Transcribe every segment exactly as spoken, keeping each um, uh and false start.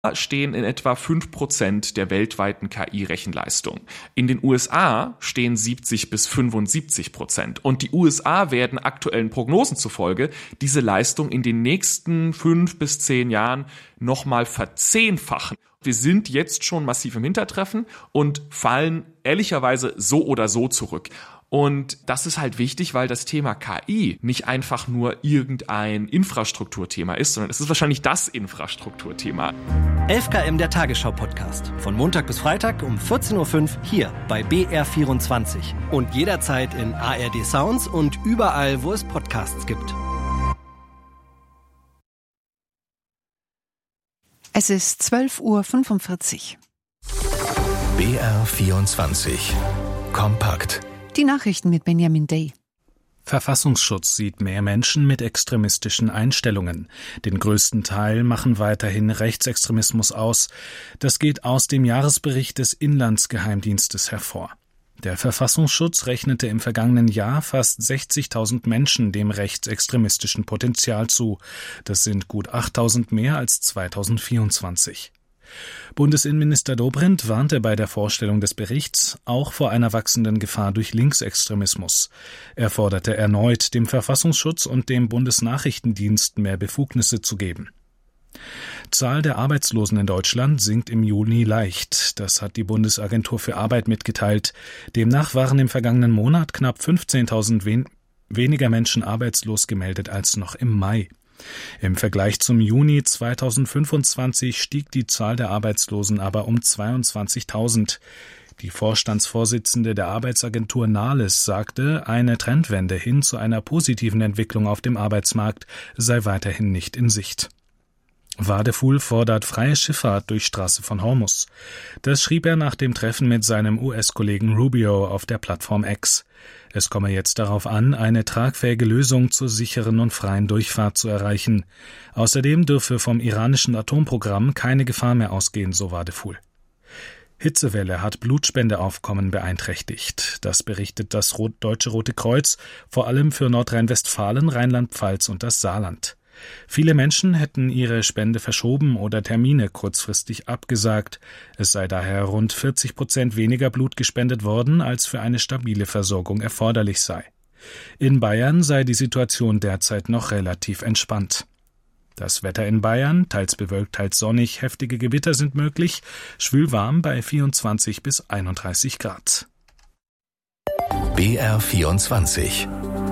stehen in etwa fünf Prozent der weltweiten K I-Rechenleistung. In den U S A stehen siebzig bis fünfundsiebzig Prozent. Und die U S A werden aktuellen Prognosen zufolge diese Leistung in den nächsten fünf bis zehn Jahren nochmal verzehnfachen. Wir sind jetzt schon massiv im Hintertreffen und fallen ehrlicherweise so oder so zurück. Und das ist halt wichtig, weil das Thema K I nicht einfach nur irgendein Infrastrukturthema ist, sondern es ist wahrscheinlich das Infrastrukturthema. elf Kilometer der Tagesschau-Podcast. Von Montag bis Freitag um vierzehn Uhr fünf hier bei B R vierundzwanzig. Und jederzeit in A R D Sounds und überall, wo es Podcasts gibt. Es ist zwölf Uhr fünfundvierzig. B R vierundzwanzig. Kompakt. Die Nachrichten mit Benjamin Day. Verfassungsschutz sieht mehr Menschen mit extremistischen Einstellungen. Den größten Teil machen weiterhin Rechtsextremismus aus. Das geht aus dem Jahresbericht des Inlandsgeheimdienstes hervor. Der Verfassungsschutz rechnete im vergangenen Jahr fast sechzigtausend Menschen dem rechtsextremistischen Potenzial zu. Das sind gut achttausend mehr als zweitausendvierundzwanzig. Bundesinnenminister Dobrindt warnte bei der Vorstellung des Berichts auch vor einer wachsenden Gefahr durch Linksextremismus. Er forderte erneut, dem Verfassungsschutz und dem Bundesnachrichtendienst mehr Befugnisse zu geben. Zahl der Arbeitslosen in Deutschland sinkt im Juni leicht. Das hat die Bundesagentur für Arbeit mitgeteilt. Demnach waren im vergangenen Monat knapp fünfzehntausend wen- weniger Menschen arbeitslos gemeldet als noch im Mai. Im Vergleich zum Juni zweitausendfünfundzwanzig stieg die Zahl der Arbeitslosen aber um zweiundzwanzigtausend. Die Vorstandsvorsitzende der Arbeitsagentur Nahles sagte, eine Trendwende hin zu einer positiven Entwicklung auf dem Arbeitsmarkt sei weiterhin nicht in Sicht. Wadefuhl fordert freie Schifffahrt durch Straße von Hormuz. Das schrieb er nach dem Treffen mit seinem U S-Kollegen Rubio auf der Plattform X. Es komme jetzt darauf an, eine tragfähige Lösung zur sicheren und freien Durchfahrt zu erreichen. Außerdem dürfe vom iranischen Atomprogramm keine Gefahr mehr ausgehen, so Wadefuhl. Hitzewelle hat Blutspendeaufkommen beeinträchtigt. Das berichtet das Deutsche Rote Kreuz, vor allem für Nordrhein-Westfalen, Rheinland-Pfalz und das Saarland. Viele Menschen hätten ihre Spende verschoben oder Termine kurzfristig abgesagt. Es sei daher rund vierzig Prozent weniger Blut gespendet worden, als für eine stabile Versorgung erforderlich sei. In Bayern sei die Situation derzeit noch relativ entspannt. Das Wetter in Bayern, teils bewölkt, teils sonnig, heftige Gewitter sind möglich, schwülwarm bei vierundzwanzig bis einunddreißig Grad. B R vierundzwanzig.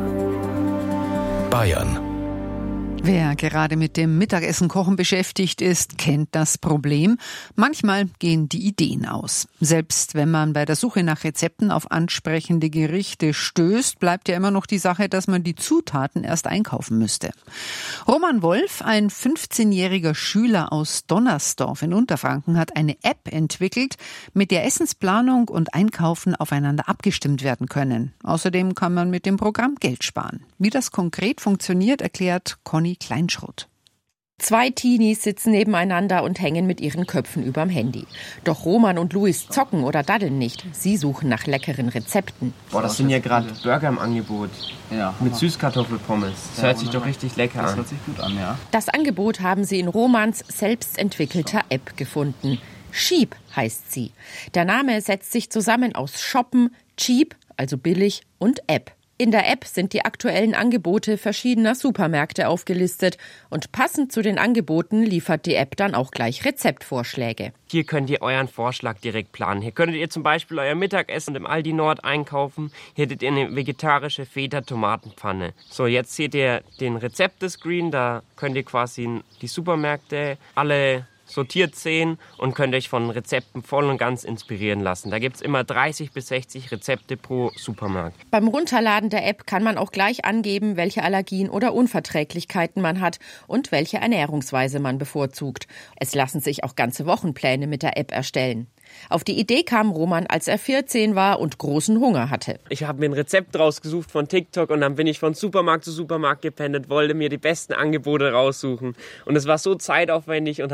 Bayern. Wer gerade mit dem Mittagessen kochen beschäftigt ist, kennt das Problem. Manchmal gehen die Ideen aus. Selbst wenn man bei der Suche nach Rezepten auf ansprechende Gerichte stößt, bleibt ja immer noch die Sache, dass man die Zutaten erst einkaufen müsste. Roman Wolf, ein fünfzehnjähriger Schüler aus Donnersdorf in Unterfranken, hat eine App entwickelt, mit der Essensplanung und Einkaufen aufeinander abgestimmt werden können. Außerdem kann man mit dem Programm Geld sparen. Wie das konkret funktioniert, erklärt Conny Kleinschrott. Zwei Teenies sitzen nebeneinander und hängen mit ihren Köpfen überm Handy. Doch Roman und Luis zocken oder daddeln nicht. Sie suchen nach leckeren Rezepten. Boah, das sind ja gerade Burger im Angebot. Ja. Mit Süßkartoffelpommes. Das ja, hört sich doch richtig lecker das an. Das hört sich gut an, ja. Das Angebot haben sie in Romans selbstentwickelter App gefunden. Sheep heißt sie. Der Name setzt sich zusammen aus Shoppen, Cheap, also billig, und App. In der App sind die aktuellen Angebote verschiedener Supermärkte aufgelistet und passend zu den Angeboten liefert die App dann auch gleich Rezeptvorschläge. Hier könnt ihr euren Vorschlag direkt planen. Hier könntet ihr zum Beispiel euer Mittagessen im Aldi Nord einkaufen. Hier hättet ihr eine vegetarische Feta-Tomatenpfanne. So, jetzt seht ihr den Rezeptescreen. Da könnt ihr quasi die Supermärkte alle sortiert sehen und könnt euch von Rezepten voll und ganz inspirieren lassen. Da gibt es immer dreißig bis sechzig Rezepte pro Supermarkt. Beim Runterladen der App kann man auch gleich angeben, welche Allergien oder Unverträglichkeiten man hat und welche Ernährungsweise man bevorzugt. Es lassen sich auch ganze Wochenpläne mit der App erstellen. Auf die Idee kam Roman, als er vierzehn war und großen Hunger hatte. Ich habe mir ein Rezept rausgesucht von TikTok und dann bin ich von Supermarkt zu Supermarkt gependelt, wollte mir die besten Angebote raussuchen. Und es war so zeitaufwendig und hat so viel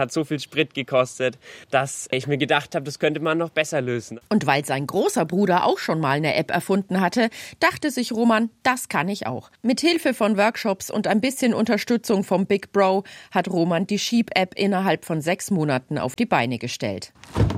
Sprit gekostet, dass ich mir gedacht habe, das könnte man noch besser lösen. Und weil sein großer Bruder auch schon mal eine App erfunden hatte, dachte sich Roman, das kann ich auch. Mit Hilfe von Workshops und ein bisschen Unterstützung vom Big Bro hat Roman die Sheep-App innerhalb von sechs Monaten auf die Beine gestellt.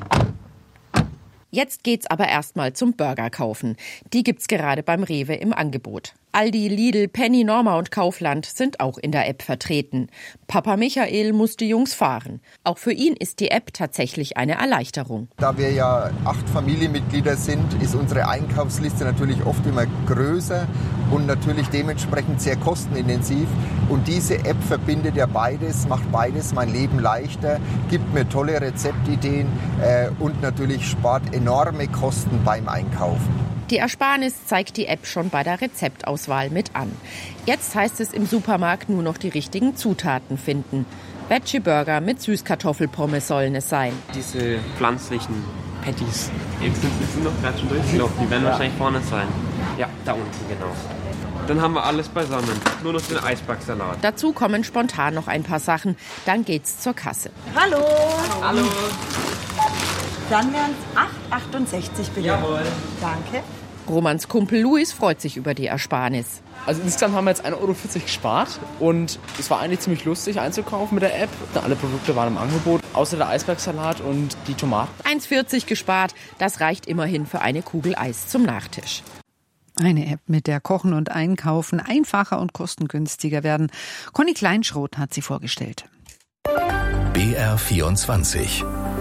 Jetzt geht's aber erstmal zum Burger kaufen. Die gibt's gerade beim Rewe im Angebot. Aldi, Lidl, Penny, Norma und Kaufland sind auch in der App vertreten. Papa Michael muss die Jungs fahren. Auch für ihn ist die App tatsächlich eine Erleichterung. Da wir ja acht Familienmitglieder sind, ist unsere Einkaufsliste natürlich oft immer größer und natürlich dementsprechend sehr kostenintensiv. Und diese App verbindet ja beides, macht beides mein Leben leichter, gibt mir tolle Rezeptideen äh, und natürlich spart enorme Kosten beim Einkaufen. Die Ersparnis zeigt die App schon bei der Rezeptauswahl mit an. Jetzt heißt es im Supermarkt nur noch die richtigen Zutaten finden. Veggie-Burger mit Süßkartoffelpommes sollen es sein. Diese pflanzlichen Patties, die sind noch gerade schon durchgelaufen, die werden ja wahrscheinlich vorne sein. Ja, da unten, genau. Dann haben wir alles beisammen, nur noch den Eisbergsalat. Dazu kommen spontan noch ein paar Sachen, dann geht's zur Kasse. Hallo! Hallo! Dann wären es acht achtundsechzig bitte. Jawohl. Danke. Romans Kumpel Luis freut sich über die Ersparnis. Also insgesamt haben wir jetzt ein Euro vierzig gespart und es war eigentlich ziemlich lustig einzukaufen mit der App. Alle Produkte waren im Angebot, außer der Eisbergsalat und die Tomaten. eins vierzig gespart, das reicht immerhin für eine Kugel Eis zum Nachtisch. Eine App, mit der Kochen und Einkaufen einfacher und kostengünstiger werden. Conny Kleinschroth hat sie vorgestellt. B R vierundzwanzig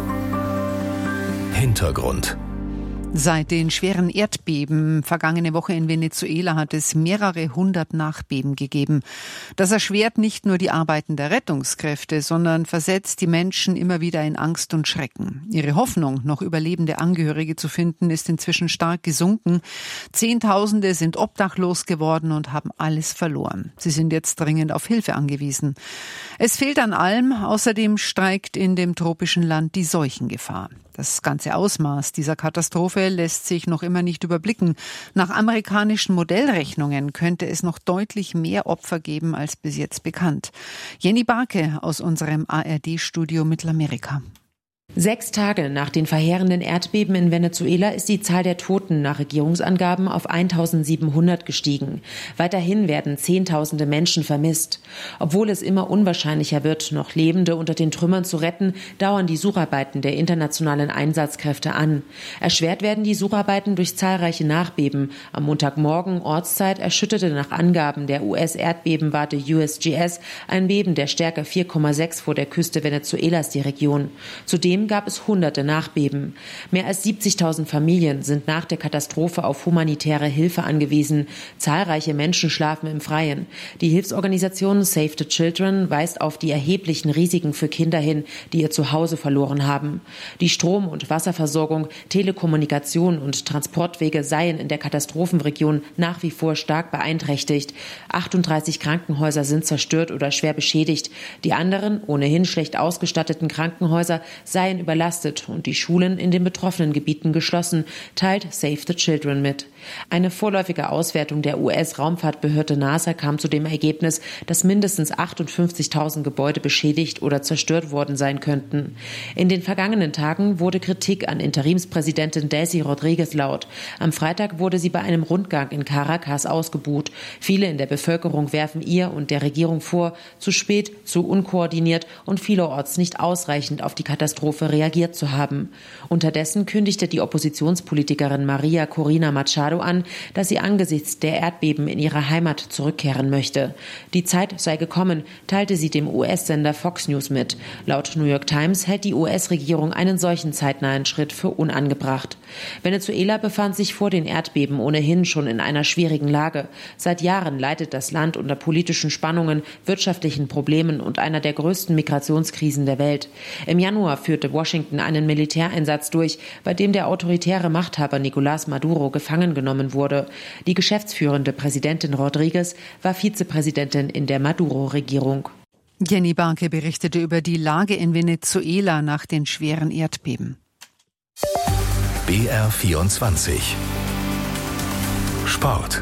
Hintergrund. Seit den schweren Erdbeben vergangene Woche in Venezuela hat es mehrere hundert Nachbeben gegeben. Das erschwert nicht nur die Arbeiten der Rettungskräfte, sondern versetzt die Menschen immer wieder in Angst und Schrecken. Ihre Hoffnung, noch überlebende Angehörige zu finden, ist inzwischen stark gesunken. Zehntausende sind obdachlos geworden und haben alles verloren. Sie sind jetzt dringend auf Hilfe angewiesen. Es fehlt an allem. Außerdem steigt in dem tropischen Land die Seuchengefahr. Das ganze Ausmaß dieser Katastrophe lässt sich noch immer nicht überblicken. Nach amerikanischen Modellrechnungen könnte es noch deutlich mehr Opfer geben als bis jetzt bekannt. Jenny Barke aus unserem A R D-Studio Mittelamerika. Sechs Tage nach den verheerenden Erdbeben in Venezuela ist die Zahl der Toten nach Regierungsangaben auf eintausendsiebenhundert gestiegen. Weiterhin werden Zehntausende Menschen vermisst. Obwohl es immer unwahrscheinlicher wird, noch Lebende unter den Trümmern zu retten, dauern die Sucharbeiten der internationalen Einsatzkräfte an. Erschwert werden die Sucharbeiten durch zahlreiche Nachbeben. Am Montagmorgen Ortszeit erschütterte nach Angaben der U S-Erdbebenwarte U S G S ein Beben der Stärke vier Komma sechs vor der Küste Venezuelas die Region. Zudem gab es hunderte Nachbeben. Mehr als siebzigtausend Familien sind nach der Katastrophe auf humanitäre Hilfe angewiesen. Zahlreiche Menschen schlafen im Freien. Die Hilfsorganisation Save the Children weist auf die erheblichen Risiken für Kinder hin, die ihr Zuhause verloren haben. Die Strom- und Wasserversorgung, Telekommunikation und Transportwege seien in der Katastrophenregion nach wie vor stark beeinträchtigt. achtunddreißig Krankenhäuser sind zerstört oder schwer beschädigt. Die anderen, ohnehin schlecht ausgestatteten Krankenhäuser seien überlastet und die Schulen in den betroffenen Gebieten geschlossen, teilt Save the Children mit. Eine vorläufige Auswertung der U S-Raumfahrtbehörde NASA kam zu dem Ergebnis, dass mindestens achtundfünfzigtausend Gebäude beschädigt oder zerstört worden sein könnten. In den vergangenen Tagen wurde Kritik an Interimspräsidentin Delcy Rodriguez laut. Am Freitag wurde sie bei einem Rundgang in Caracas ausgebuht. Viele in der Bevölkerung werfen ihr und der Regierung vor, zu spät, zu unkoordiniert und vielerorts nicht ausreichend auf die Katastrophe reagiert zu haben. Unterdessen kündigte die Oppositionspolitikerin Maria Corina Machado an, dass sie angesichts der Erdbeben in ihre Heimat zurückkehren möchte. Die Zeit sei gekommen, teilte sie dem U S-Sender Fox News mit. Laut New York Times hält die U S-Regierung einen solchen zeitnahen Schritt für unangebracht. Venezuela befand sich vor den Erdbeben ohnehin schon in einer schwierigen Lage. Seit Jahren leidet das Land unter politischen Spannungen, wirtschaftlichen Problemen und einer der größten Migrationskrisen der Welt. Im Januar führte Washington einen Militäreinsatz durch, bei dem der autoritäre Machthaber Nicolás Maduro gefangen genommen wurde. Die geschäftsführende Präsidentin Rodriguez war Vizepräsidentin in der Maduro-Regierung. Jenny Barke berichtete über die Lage in Venezuela nach den schweren Erdbeben. B R vierundzwanzig Sport.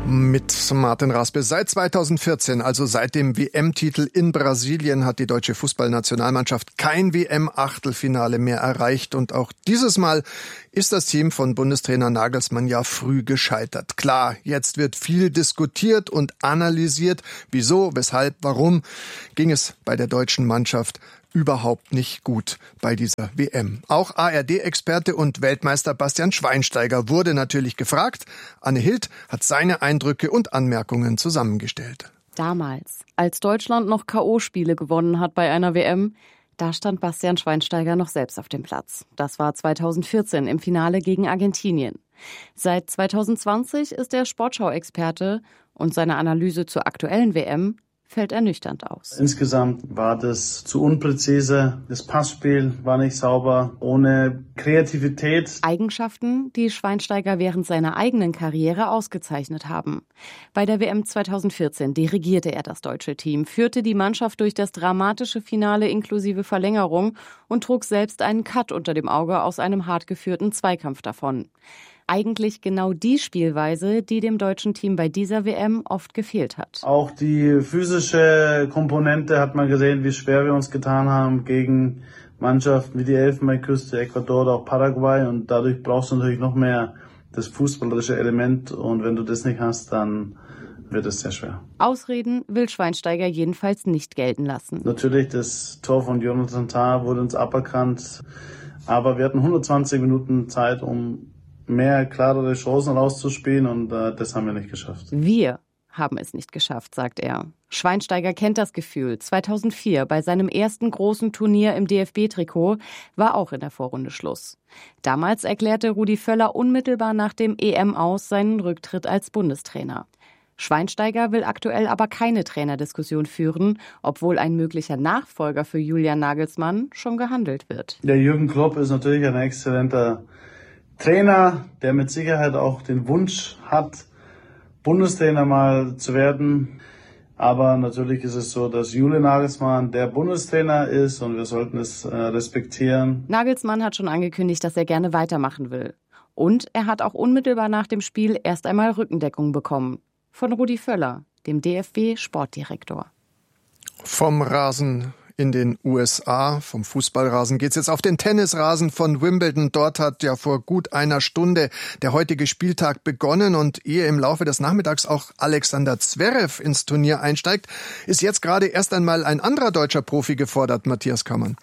Mit Martin Raspel. Seit zweitausendvierzehn, also seit dem W M-Titel in Brasilien, hat die deutsche Fußballnationalmannschaft kein W M-Achtelfinale mehr erreicht. Und auch dieses Mal ist das Team von Bundestrainer Nagelsmann ja früh gescheitert. Klar, jetzt wird viel diskutiert und analysiert. Wieso, weshalb, warum ging es bei der deutschen Mannschaft überhaupt nicht gut bei dieser W M. Auch A R D-Experte und Weltmeister Bastian Schweinsteiger wurde natürlich gefragt. Anne Hild hat seine Eindrücke und Anmerkungen zusammengestellt. Damals, als Deutschland noch K O-Spiele gewonnen hat bei einer W M, da stand Bastian Schweinsteiger noch selbst auf dem Platz. Das war zweitausendvierzehn im Finale gegen Argentinien. Seit zweitausendzwanzig ist er Sportschau-Experte und seine Analyse zur aktuellen W M fällt ernüchternd aus. Insgesamt war das zu unpräzise, das Passspiel war nicht sauber, ohne Kreativität. Eigenschaften, die Schweinsteiger während seiner eigenen Karriere ausgezeichnet haben. Bei der W M zweitausendvierzehn dirigierte er das deutsche Team, führte die Mannschaft durch das dramatische Finale inklusive Verlängerung und trug selbst einen Cut unter dem Auge aus einem hart geführten Zweikampf davon. Eigentlich genau die Spielweise, die dem deutschen Team bei dieser W M oft gefehlt hat. Auch die physische Komponente hat man gesehen, wie schwer wir uns getan haben gegen Mannschaften wie die Elfenbeinküste, Ecuador oder auch Paraguay. Und dadurch brauchst du natürlich noch mehr das fußballerische Element. Und wenn du das nicht hast, dann wird es sehr schwer. Ausreden will Schweinsteiger jedenfalls nicht gelten lassen. Natürlich, das Tor von Jonathan Tah wurde uns aberkannt. Aber wir hatten hundertzwanzig Minuten Zeit, um mehr klarere Chancen rauszuspielen und äh, das haben wir nicht geschafft. Wir haben es nicht geschafft, sagt er. Schweinsteiger kennt das Gefühl. zweitausendvier bei seinem ersten großen Turnier im D F B-Trikot war auch in der Vorrunde Schluss. Damals erklärte Rudi Völler unmittelbar nach dem E M-Aus seinen Rücktritt als Bundestrainer. Schweinsteiger will aktuell aber keine Trainerdiskussion führen, obwohl ein möglicher Nachfolger für Julian Nagelsmann schon gehandelt wird. Der Jürgen Klopp ist natürlich ein exzellenter Trainer, der mit Sicherheit auch den Wunsch hat, Bundestrainer mal zu werden. Aber natürlich ist es so, dass Julian Nagelsmann der Bundestrainer ist und wir sollten es äh, respektieren. Nagelsmann hat schon angekündigt, dass er gerne weitermachen will. Und er hat auch unmittelbar nach dem Spiel erst einmal Rückendeckung bekommen. Von Rudi Völler, dem D F B-Sportdirektor. Vom Rasen in den U S A, vom Fußballrasen geht's jetzt auf den Tennisrasen von Wimbledon. Dort hat ja vor gut einer Stunde der heutige Spieltag begonnen und ehe im Laufe des Nachmittags auch Alexander Zverev ins Turnier einsteigt, ist jetzt gerade erst einmal ein anderer deutscher Profi gefordert, Matthias Kammann.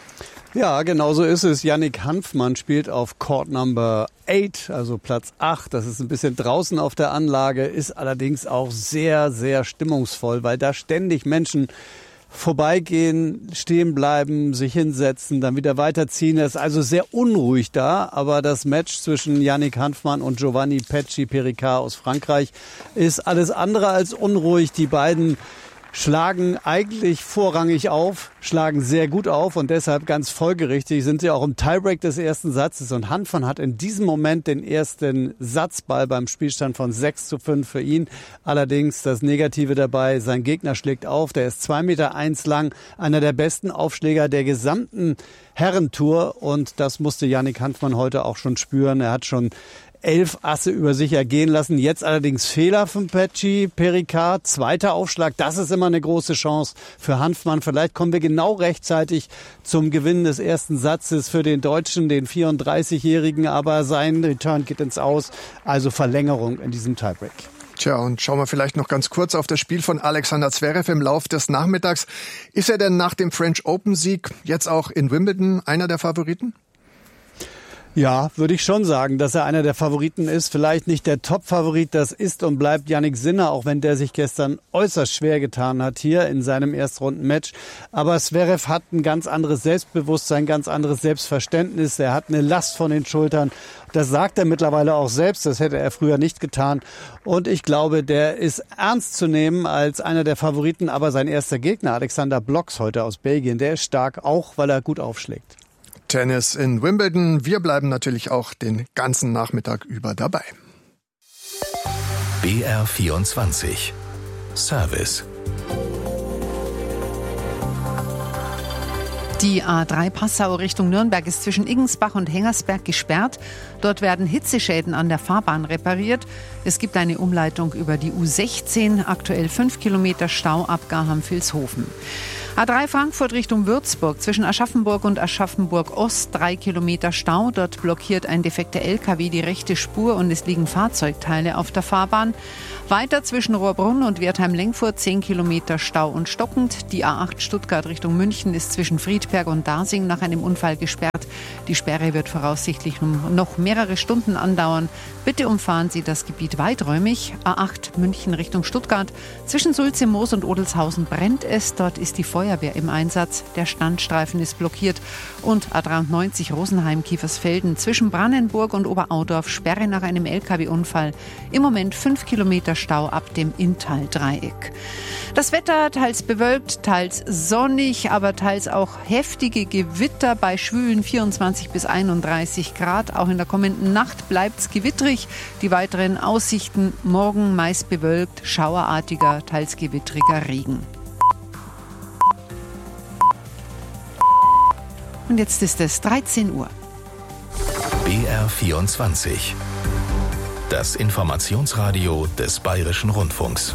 Ja, genau so ist es. Yannick Hanfmann spielt auf Court Number acht, also Platz acht. Das ist ein bisschen draußen auf der Anlage, ist allerdings auch sehr, sehr stimmungsvoll, weil da ständig Menschen vorbeigehen, stehen bleiben, sich hinsetzen, dann wieder weiterziehen. Es ist also sehr unruhig da, aber das Match zwischen Yannick Hanfmann und Giovanni Pecci Pericard aus Frankreich ist alles andere als unruhig. Die beiden schlagen eigentlich vorrangig auf, schlagen sehr gut auf und deshalb ganz folgerichtig sind sie auch im Tiebreak des ersten Satzes. Und Hanfmann hat in diesem Moment den ersten Satzball beim Spielstand von sechs zu fünf für ihn. Allerdings das Negative dabei, sein Gegner schlägt auf, der ist zwei Meter eins lang, einer der besten Aufschläger der gesamten Herrentour und das musste Yannick Hanfmann heute auch schon spüren. Er hat schon elf Asse über sich ergehen lassen. Jetzt allerdings Fehler von Pecci Pericard. Zweiter Aufschlag, das ist immer eine große Chance für Hanfmann. Vielleicht kommen wir genau rechtzeitig zum Gewinn des ersten Satzes für den Deutschen, den vierunddreißigjährigen. Aber sein Return geht ins Aus. Also Verlängerung in diesem Tiebreak. Tja, und schauen wir vielleicht noch ganz kurz auf das Spiel von Alexander Zverev im Lauf des Nachmittags. Ist er denn nach dem French Open-Sieg jetzt auch in Wimbledon einer der Favoriten? Ja, würde ich schon sagen, dass er einer der Favoriten ist. Vielleicht nicht der Top-Favorit, das ist und bleibt Jannik Sinner, auch wenn der sich gestern äußerst schwer getan hat hier in seinem Erstrunden-Match. Aber Zverev hat ein ganz anderes Selbstbewusstsein, ganz anderes Selbstverständnis. Er hat eine Last von den Schultern. Das sagt er mittlerweile auch selbst, das hätte er früher nicht getan. Und ich glaube, der ist ernst zu nehmen als einer der Favoriten. Aber sein erster Gegner, Alexander Blocks heute aus Belgien, der ist stark, auch weil er gut aufschlägt. Tennis in Wimbledon. Wir bleiben natürlich auch den ganzen Nachmittag über dabei. B R vierundzwanzig Service. Die A drei Passau Richtung Nürnberg ist zwischen Iggensbach und Hengersberg gesperrt. Dort werden Hitzeschäden an der Fahrbahn repariert. Es gibt eine Umleitung über die U sechzehn, aktuell fünf Kilometer Stau ab Garham-Vilshofen. A drei Frankfurt Richtung Würzburg, zwischen Aschaffenburg und Aschaffenburg-Ost drei Kilometer Stau. Dort blockiert ein defekter L K W die rechte Spur und es liegen Fahrzeugteile auf der Fahrbahn. Weiter zwischen Rohrbrunn und Wertheim-Lengfurt zehn Kilometer Stau und stockend. Die A acht Stuttgart Richtung München ist zwischen Friedberg und Dasing nach einem Unfall gesperrt. Die Sperre wird voraussichtlich noch mehrere Stunden andauern. Bitte umfahren Sie das Gebiet weiträumig. A acht München Richtung Stuttgart. Zwischen Sulze, Moos und Odelshausen brennt es. Dort ist die Feuerwehr im Einsatz. Der Standstreifen ist blockiert. Und A dreiundneunzig Rosenheim-Kiefersfelden zwischen Brannenburg und Oberaudorf Sperre nach einem L K W-Unfall. Im Moment fünf Kilometer Stau ab dem Inntal-Dreieck. Das Wetter teils bewölkt, teils sonnig, aber teils auch heftige Gewitter bei schwülen vierundzwanzig bis einunddreißig Grad. Auch in der kommenden Nacht bleibt es gewittrig. Die weiteren Aussichten: morgen meist bewölkt, schauerartiger, teils gewittriger Regen. Und jetzt ist es dreizehn Uhr. B R vierundzwanzig. Das Informationsradio des Bayerischen Rundfunks.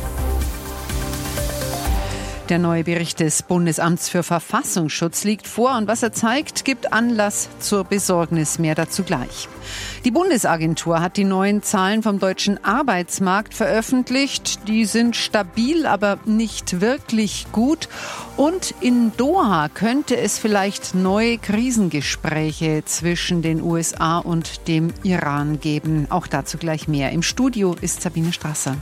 Der neue Bericht des Bundesamts für Verfassungsschutz liegt vor und was er zeigt, gibt Anlass zur Besorgnis. Mehr dazu gleich. Die Bundesagentur hat die neuen Zahlen vom deutschen Arbeitsmarkt veröffentlicht. Die sind stabil, aber nicht wirklich gut. Und in Doha könnte es vielleicht neue Krisengespräche zwischen den U S A und dem Iran geben. Auch dazu gleich mehr. Im Studio ist Sabine Strasser.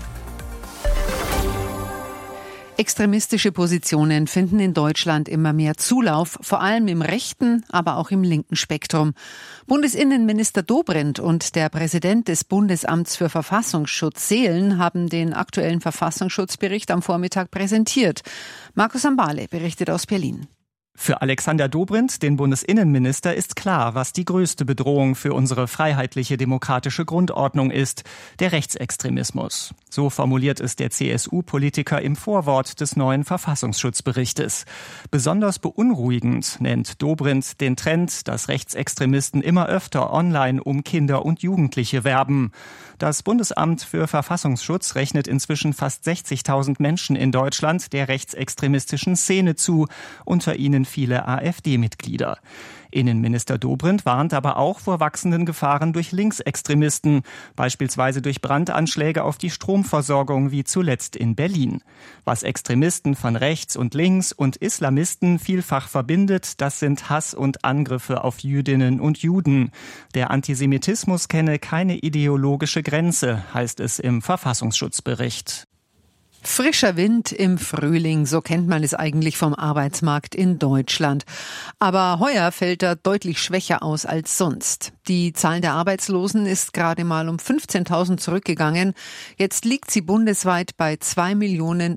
Extremistische Positionen finden in Deutschland immer mehr Zulauf, vor allem im rechten, aber auch im linken Spektrum. Bundesinnenminister Dobrindt und der Präsident des Bundesamts für Verfassungsschutz Seelen haben den aktuellen Verfassungsschutzbericht am Vormittag präsentiert. Markus Ambale berichtet aus Berlin. Für Alexander Dobrindt, den Bundesinnenminister, ist klar, was die größte Bedrohung für unsere freiheitliche demokratische Grundordnung ist: der Rechtsextremismus. So formuliert es der C S U-Politiker im Vorwort des neuen Verfassungsschutzberichtes. Besonders beunruhigend nennt Dobrindt den Trend, dass Rechtsextremisten immer öfter online um Kinder und Jugendliche werben. Das Bundesamt für Verfassungsschutz rechnet inzwischen fast sechzigtausend Menschen in Deutschland der rechtsextremistischen Szene zu, unter ihnen viele A f D-Mitglieder. Innenminister Dobrindt warnt aber auch vor wachsenden Gefahren durch Linksextremisten, beispielsweise durch Brandanschläge auf die Stromversorgung wie zuletzt in Berlin. Was Extremisten von rechts und links und Islamisten vielfach verbindet, das sind Hass und Angriffe auf Jüdinnen und Juden. Der Antisemitismus kenne keine ideologische Grenze, heißt es im Verfassungsschutzbericht. Frischer Wind im Frühling, so kennt man es eigentlich vom Arbeitsmarkt in Deutschland. Aber heuer fällt er deutlich schwächer aus als sonst. Die Zahl der Arbeitslosen ist gerade mal um fünfzehntausend zurückgegangen. Jetzt liegt sie bundesweit bei zwei Millionen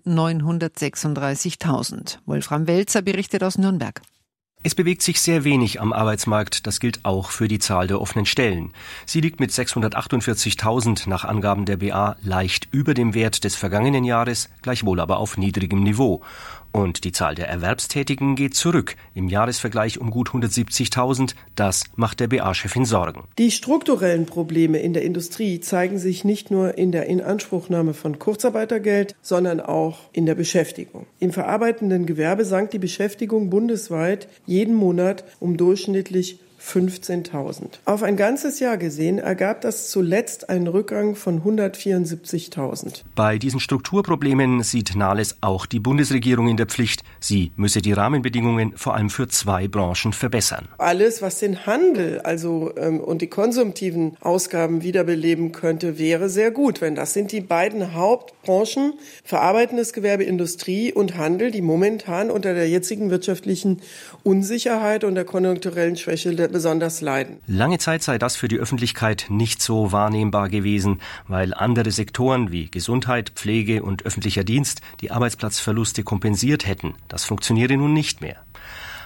neunhundertsechsunddreißigtausend. Wolfram Welzer berichtet aus Nürnberg. Es bewegt sich sehr wenig am Arbeitsmarkt, das gilt auch für die Zahl der offenen Stellen. Sie liegt mit sechshundertachtundvierzigtausend nach Angaben der B A leicht über dem Wert des vergangenen Jahres, gleichwohl aber auf niedrigem Niveau. Und die Zahl der Erwerbstätigen geht zurück, im Jahresvergleich um gut hundertsiebzigtausend. Das macht der B A-Chefin Sorgen. Die strukturellen Probleme in der Industrie zeigen sich nicht nur in der Inanspruchnahme von Kurzarbeitergeld, sondern auch in der Beschäftigung. Im verarbeitenden Gewerbe sank die Beschäftigung bundesweit jeden Monat um durchschnittlich fünfzehntausend. Auf ein ganzes Jahr gesehen ergab das zuletzt einen Rückgang von hundertvierundsiebzigtausend. Bei diesen Strukturproblemen sieht Nahles auch die Bundesregierung in der Pflicht. Sie müsse die Rahmenbedingungen vor allem für zwei Branchen verbessern. Alles, was den Handel also ähm, und die konsumtiven Ausgaben wiederbeleben könnte, wäre sehr gut. Wenn das sind die beiden Hauptbranchen, verarbeitendes Gewerbe, Industrie und Handel, die momentan unter der jetzigen wirtschaftlichen Unsicherheit und der konjunkturellen Schwäche besonders leiden. Lange Zeit sei das für die Öffentlichkeit nicht so wahrnehmbar gewesen, weil andere Sektoren wie Gesundheit, Pflege und öffentlicher Dienst die Arbeitsplatzverluste kompensiert hätten. Das funktioniere nun nicht mehr.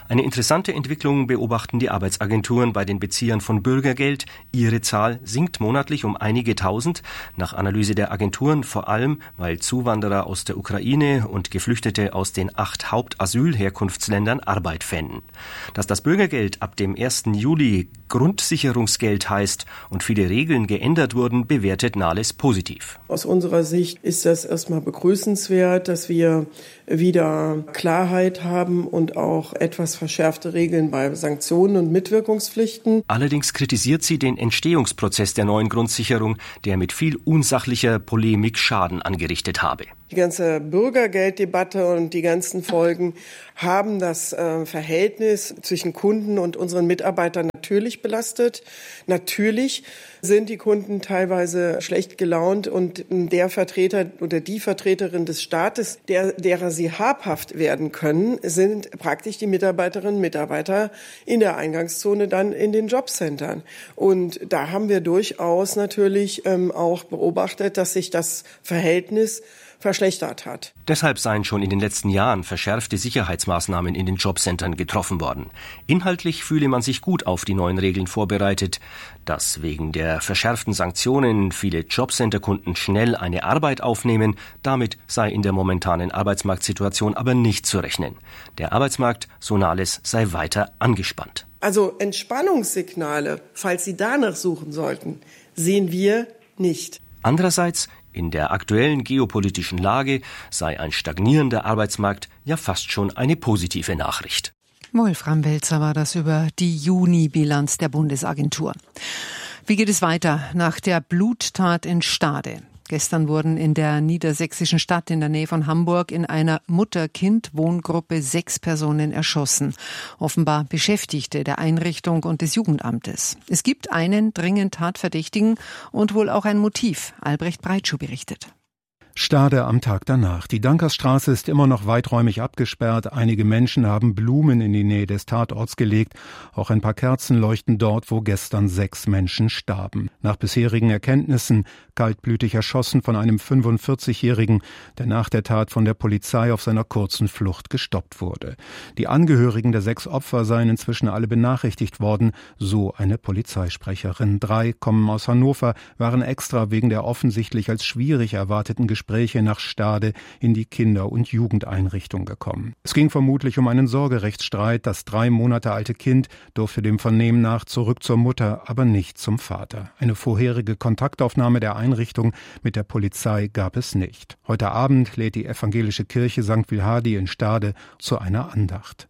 Eine interessante Entwicklung beobachten die Arbeitsagenturen bei den Beziehern von Bürgergeld. Ihre Zahl sinkt monatlich um einige Tausend. Nach Analyse der Agenturen vor allem, weil Zuwanderer aus der Ukraine und Geflüchtete aus den acht Hauptasylherkunftsländern Arbeit fänden. Dass das Bürgergeld ab dem ersten Juli Grundsicherungsgeld heißt und viele Regeln geändert wurden, bewertet Nahles positiv. Aus unserer Sicht ist das erstmal begrüßenswert, dass wir wieder Klarheit haben und auch etwas verschärfte Regeln bei Sanktionen und Mitwirkungspflichten. Allerdings kritisiert sie den Entstehungsprozess der neuen Grundsicherung, der mit viel unsachlicher Polemik Schaden angerichtet habe. Die ganze Bürgergelddebatte und die ganzen Folgen haben das äh, Verhältnis zwischen Kunden und unseren Mitarbeitern natürlich belastet. Natürlich sind die Kunden teilweise schlecht gelaunt und der Vertreter oder die Vertreterin des Staates, der, derer sie habhaft werden können, sind praktisch die Mitarbeiterinnen und Mitarbeiter in der Eingangszone dann in den Jobcentern. Und da haben wir durchaus natürlich ähm, auch beobachtet, dass sich das Verhältnis verschlechtert hat. Deshalb seien schon in den letzten Jahren verschärfte Sicherheitsmaßnahmen in den Jobcentern getroffen worden. Inhaltlich fühle man sich gut auf die neuen Regeln vorbereitet. Dass wegen der verschärften Sanktionen viele Jobcenterkunden schnell eine Arbeit aufnehmen, damit sei in der momentanen Arbeitsmarktsituation aber nicht zu rechnen. Der Arbeitsmarkt, so Nahles, sei weiter angespannt. Also Entspannungssignale, falls Sie danach suchen sollten, sehen wir nicht. Andererseits, in der aktuellen geopolitischen Lage sei ein stagnierender Arbeitsmarkt ja fast schon eine positive Nachricht. Wolfram Welzer war das über die Juni-Bilanz der Bundesagentur. Wie geht es weiter nach der Bluttat in Stade? Gestern wurden in der niedersächsischen Stadt in der Nähe von Hamburg in einer Mutter-Kind-Wohngruppe sechs Personen erschossen. Offenbar Beschäftigte der Einrichtung und des Jugendamtes. Es gibt einen dringend Tatverdächtigen und wohl auch ein Motiv. Albrecht Breitschuh berichtet. Stade am Tag danach. Die Dankersstraße ist immer noch weiträumig abgesperrt. Einige Menschen haben Blumen in die Nähe des Tatorts gelegt. Auch ein paar Kerzen leuchten dort, wo gestern sechs Menschen starben. Nach bisherigen Erkenntnissen kaltblütig erschossen von einem fünfundvierzigjährigen, der nach der Tat von der Polizei auf seiner kurzen Flucht gestoppt wurde. Die Angehörigen der sechs Opfer seien inzwischen alle benachrichtigt worden, so eine Polizeisprecherin. Drei kommen aus Hannover, waren extra wegen der offensichtlich als schwierig erwarteten Gespräche nach Stade in die Kinder- und Jugendeinrichtung gekommen. Es ging vermutlich um einen Sorgerechtsstreit. Das drei Monate alte Kind durfte dem Vernehmen nach zurück zur Mutter, aber nicht zum Vater. Eine vorherige Kontaktaufnahme der Einrichtung mit der Polizei gab es nicht. Heute Abend lädt die evangelische Kirche Sankt Wilhardi in Stade zu einer Andacht.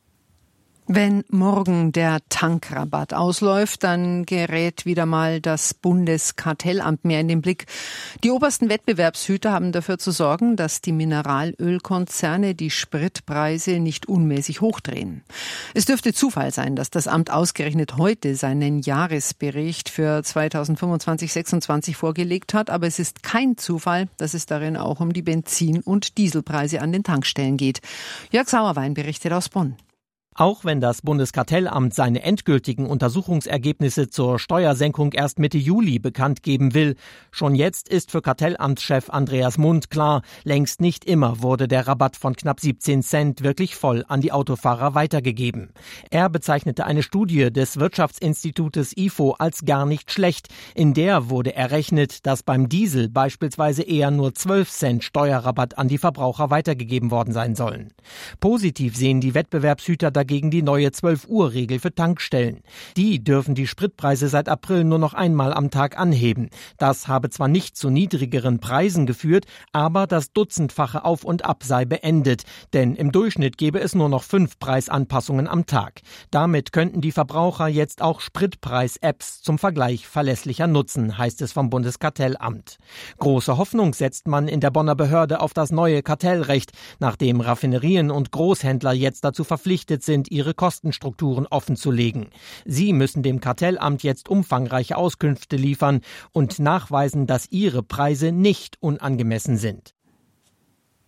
Wenn morgen der Tankrabatt ausläuft, dann gerät wieder mal das Bundeskartellamt mehr in den Blick. Die obersten Wettbewerbshüter haben dafür zu sorgen, dass die Mineralölkonzerne die Spritpreise nicht unmäßig hochdrehen. Es dürfte Zufall sein, dass das Amt ausgerechnet heute seinen Jahresbericht für zweitausendfünfundzwanzig sechsundzwanzig vorgelegt hat, aber es ist kein Zufall, dass es darin auch um die Benzin- und Dieselpreise an den Tankstellen geht. Jörg Sauerwein berichtet aus Bonn. Auch wenn das Bundeskartellamt seine endgültigen Untersuchungsergebnisse zur Steuersenkung erst Mitte Juli bekannt geben will, schon jetzt ist für Kartellamtschef Andreas Mund klar, längst nicht immer wurde der Rabatt von knapp siebzehn Cent wirklich voll an die Autofahrer weitergegeben. Er bezeichnete eine Studie des Wirtschaftsinstitutes I F O als gar nicht schlecht. In der wurde errechnet, dass beim Diesel beispielsweise eher nur zwölf Cent Steuerrabatt an die Verbraucher weitergegeben worden sein sollen. Positiv sehen die Wettbewerbshüter dagegen gegen die neue zwölf Uhr Regel für Tankstellen. Die dürfen die Spritpreise seit April nur noch einmal am Tag anheben. Das habe zwar nicht zu niedrigeren Preisen geführt, aber das dutzendfache Auf und Ab sei beendet. Denn im Durchschnitt gebe es nur noch fünf Preisanpassungen am Tag. Damit könnten die Verbraucher jetzt auch Spritpreis-Apps zum Vergleich verlässlicher nutzen, heißt es vom Bundeskartellamt. Große Hoffnung setzt man in der Bonner Behörde auf das neue Kartellrecht, nachdem Raffinerien und Großhändler jetzt dazu verpflichtet sind, ihre Kostenstrukturen offenzulegen. Sie müssen dem Kartellamt jetzt umfangreiche Auskünfte liefern und nachweisen, dass ihre Preise nicht unangemessen sind.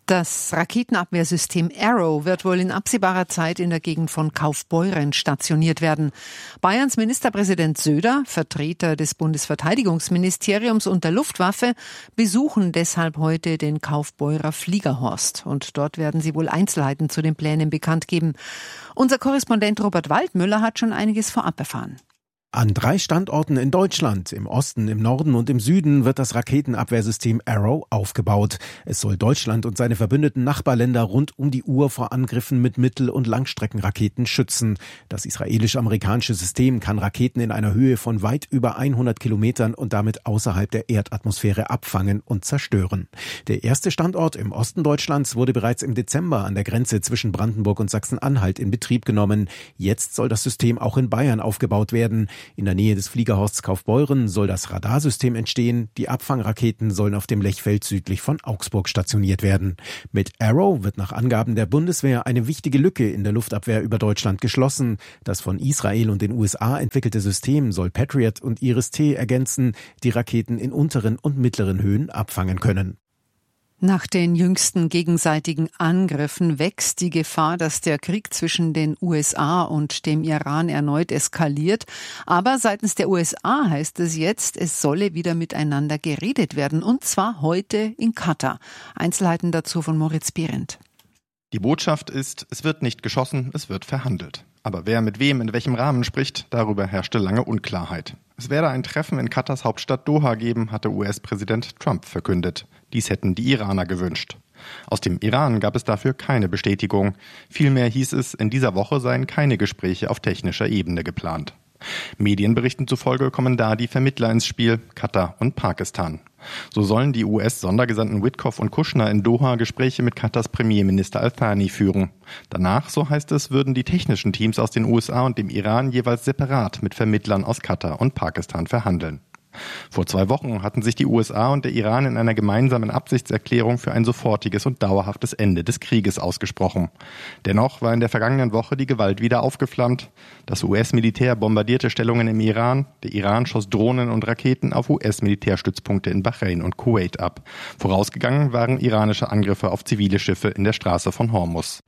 Das Raketenabwehrsystem Arrow wird wohl in absehbarer Zeit in der Gegend von Kaufbeuren stationiert werden. Bayerns Ministerpräsident Söder, Vertreter des Bundesverteidigungsministeriums und der Luftwaffe besuchen deshalb heute den Kaufbeurer Fliegerhorst. Und dort werden sie wohl Einzelheiten zu den Plänen bekannt geben. Unser Korrespondent Robert Waldmüller hat schon einiges vorab erfahren. An drei Standorten in Deutschland, im Osten, im Norden und im Süden, wird das Raketenabwehrsystem Arrow aufgebaut. Es soll Deutschland und seine verbündeten Nachbarländer rund um die Uhr vor Angriffen mit Mittel- und Langstreckenraketen schützen. Das israelisch-amerikanische System kann Raketen in einer Höhe von weit über hundert Kilometern und damit außerhalb der Erdatmosphäre abfangen und zerstören. Der erste Standort im Osten Deutschlands wurde bereits im Dezember an der Grenze zwischen Brandenburg und Sachsen-Anhalt in Betrieb genommen. Jetzt soll das System auch in Bayern aufgebaut werden. In der Nähe des Fliegerhorsts Kaufbeuren soll das Radarsystem entstehen. Die Abfangraketen sollen auf dem Lechfeld südlich von Augsburg stationiert werden. Mit Arrow wird nach Angaben der Bundeswehr eine wichtige Lücke in der Luftabwehr über Deutschland geschlossen. Das von Israel und den U S A entwickelte System soll Patriot und Iris-T ergänzen, die Raketen in unteren und mittleren Höhen abfangen können. Nach den jüngsten gegenseitigen Angriffen wächst die Gefahr, dass der Krieg zwischen den U S A und dem Iran erneut eskaliert. Aber seitens der U S A heißt es jetzt, es solle wieder miteinander geredet werden. Und zwar heute in Katar. Einzelheiten dazu von Moritz Behrendt. Die Botschaft ist, es wird nicht geschossen, es wird verhandelt. Aber wer mit wem in welchem Rahmen spricht, darüber herrschte lange Unklarheit. Es werde ein Treffen in Katars Hauptstadt Doha geben, hatte U S-Präsident Trump verkündet. Dies hätten die Iraner gewünscht. Aus dem Iran gab es dafür keine Bestätigung. Vielmehr hieß es, in dieser Woche seien keine Gespräche auf technischer Ebene geplant. Medienberichten zufolge kommen da die Vermittler ins Spiel, Katar und Pakistan. So sollen die U S-Sondergesandten Witkoff und Kushner in Doha Gespräche mit Katars Premierminister Al-Thani führen. Danach, so heißt es, würden die technischen Teams aus den U S A und dem Iran jeweils separat mit Vermittlern aus Katar und Pakistan verhandeln. Vor zwei Wochen hatten sich die U S A und der Iran in einer gemeinsamen Absichtserklärung für ein sofortiges und dauerhaftes Ende des Krieges ausgesprochen. Dennoch war in der vergangenen Woche die Gewalt wieder aufgeflammt. Das U S-Militär bombardierte Stellungen im Iran, der Iran schoss Drohnen und Raketen auf U S-Militärstützpunkte in Bahrain und Kuwait ab. Vorausgegangen waren iranische Angriffe auf zivile Schiffe in der Straße von Hormuz.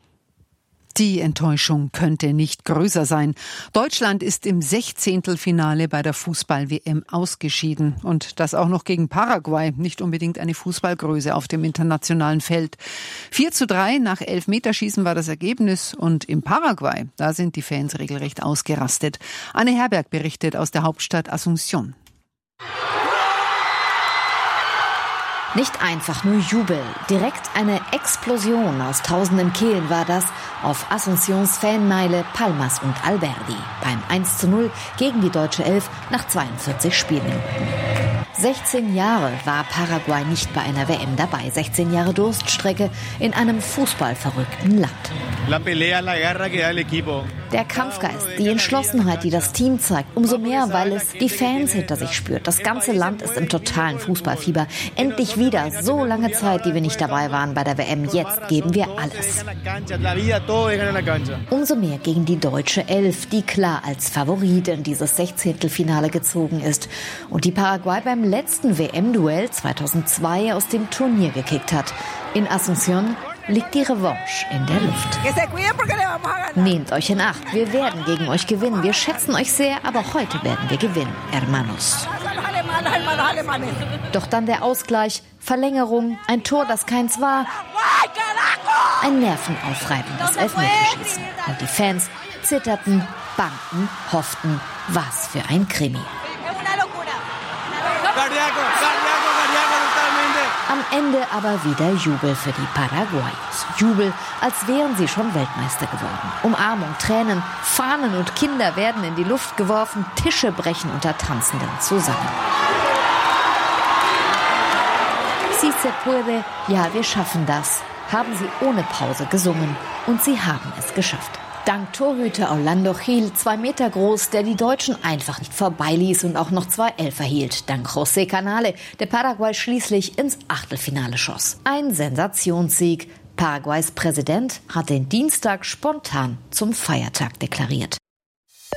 Die Enttäuschung könnte nicht größer sein. Deutschland ist im Sechzehntelfinale bei der Fußball-W M ausgeschieden. Und das auch noch gegen Paraguay, nicht unbedingt eine Fußballgröße auf dem internationalen Feld. vier zu drei nach Elfmeterschießen war das Ergebnis. Und im Paraguay, da sind die Fans regelrecht ausgerastet. Anne Herberg berichtet aus der Hauptstadt Asunción. Nicht einfach nur Jubel, direkt eine Explosion aus tausenden Kehlen war das auf Asuncións Fanmeile Palmas und Alberdi beim eins zu null gegen die deutsche Elf nach zweiundvierzig Spielminuten. sechzehn Jahre war Paraguay nicht bei einer W M dabei, sechzehn Jahre Durststrecke in einem fußballverrückten Land. Der Kampfgeist, die Entschlossenheit, die das Team zeigt, umso mehr, weil es die Fans hinter sich spürt. Das ganze Land ist im totalen Fußballfieber. Endlich wieder, so lange Zeit, die wir nicht dabei waren bei der W M, jetzt geben wir alles. Umso mehr gegen die deutsche Elf, die klar als Favorit in dieses Sechzehntelfinale gezogen ist und die Paraguay beim letzten W M-Duell zweitausendzwei aus dem Turnier gekickt hat. In Asunción liegt die Revanche in der Luft. Nehmt euch in Acht, wir werden gegen euch gewinnen. Wir schätzen euch sehr, aber heute werden wir gewinnen, hermanos. Doch dann der Ausgleich, Verlängerung, ein Tor, das keins war, ein nervenaufreibendes Elfmeterschießen. Und die Fans zitterten, bangten, hofften, was für ein Krimi. Am Ende aber wieder Jubel für die Paraguayos. Jubel, als wären sie schon Weltmeister geworden. Umarmung, Tränen, Fahnen und Kinder werden in die Luft geworfen, Tische brechen unter Tanzenden zusammen. Si se puede, ja, wir schaffen das, haben sie ohne Pause gesungen und sie haben es geschafft. Dank Torhüter Orlando Gil, zwei Meter groß, der die Deutschen einfach nicht vorbeiließ und auch noch zwei Elfer hielt. Dank José Canale, der Paraguay schließlich ins Achtelfinale schoss. Ein Sensationssieg. Paraguays Präsident hat den Dienstag spontan zum Feiertag deklariert.